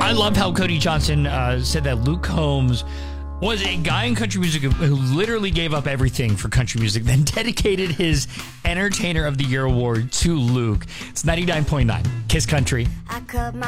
I love how Cody Johnson said that Luke Combs was a guy in country music who literally gave up everything for country music, then dedicated his Entertainer of the Year award to Luke. It's 99.9 Kiss Country.